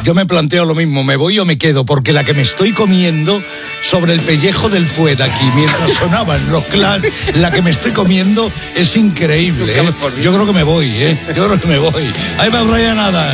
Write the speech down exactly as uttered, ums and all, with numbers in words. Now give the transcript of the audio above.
yo me planteo lo mismo, ¿me voy o me quedo? Porque la que me estoy comiendo sobre el pellejo del fuet aquí, mientras sonaban los Clash, la que me estoy comiendo es increíble, ¿eh? Yo creo que me voy, ¿eh? Yo creo que me voy. Ahí va Brian Adams.